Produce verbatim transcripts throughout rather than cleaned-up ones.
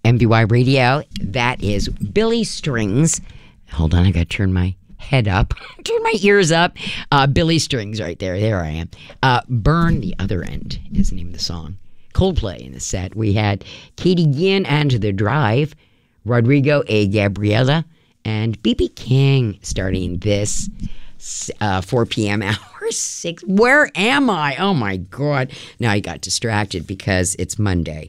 M V Y Radio. That is Billy Strings. Hold on, I got to turn my head up. Turn my ears up. Uh, Billy Strings right there. There I am. Uh, Burn the Other End is the name of the song. Coldplay in the set. We had Katie Ginn and The Drive, Rodrigo A. Gabriela, and B B King starting this uh, four p.m. hour. Six. Where am I? Oh my God. Now I got distracted because it's Monday.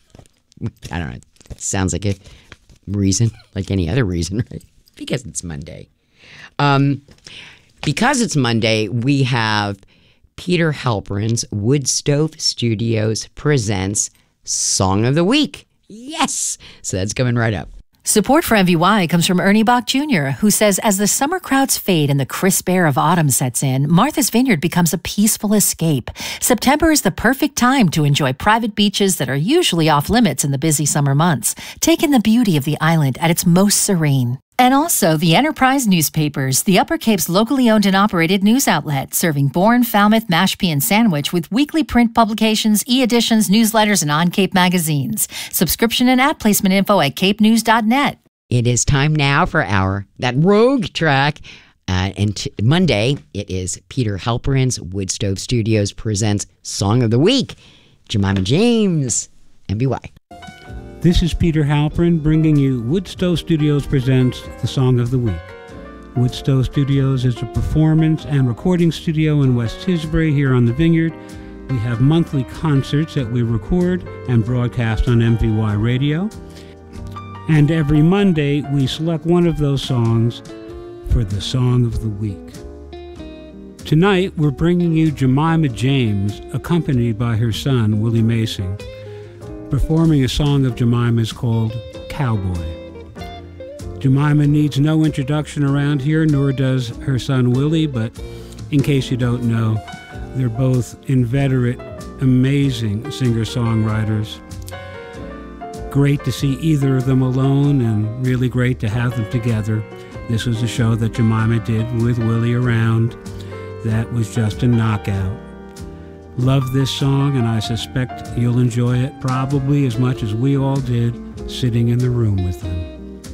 I don't know. It sounds like a reason, like any other reason, right? Because it's Monday. Um, because it's Monday, we have Peter Halperin's Wood Stove Studios presents Song of the Week. Yes! So that's coming right up. Support for M V Y comes from Ernie Bach Junior, who says as the summer crowds fade and the crisp air of autumn sets in, Martha's Vineyard becomes a peaceful escape. September is the perfect time to enjoy private beaches that are usually off limits in the busy summer months. Take in the beauty of the island at its most serene. And also the Enterprise newspapers, the Upper Cape's locally owned and operated news outlet, serving Bourne, Falmouth, Mashpee, and Sandwich with weekly print publications, e-editions, newsletters, and on-Cape magazines. Subscription and ad placement info at cape news dot net. It is time now for our, that rogue track. Uh, and t- Monday, it is Peter Halperin's Wood Stove Studios presents Song of the Week. Jemima James, M V Y. This is Peter Halperin bringing you Wood Stove Studios presents the Song of the Week. Wood Stove Studios is a performance and recording studio in West Tisbury here on the Vineyard. We have monthly concerts that we record and broadcast on M V Y Radio. And every Monday, we select one of those songs for the Song of the Week. Tonight, we're bringing you Jemima James, accompanied by her son, Willie Mason, performing a song of Jemima's called Cowboy. Jemima needs no introduction around here, nor does her son Willie, but in case you don't know, they're both inveterate, amazing singer-songwriters. Great to see either of them alone, and really great to have them together. This was a show that Jemima did with Willie around that was just a knockout. Love this song, and I suspect you'll enjoy it probably as much as we all did sitting in the room with them.